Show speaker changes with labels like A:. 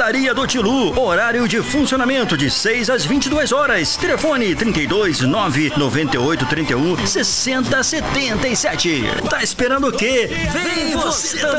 A: Pizzaria do Tilu. Horário de funcionamento de 6 às 22 horas. Telefone 32 998 31 60 77. Tá esperando o quê? Vem você também!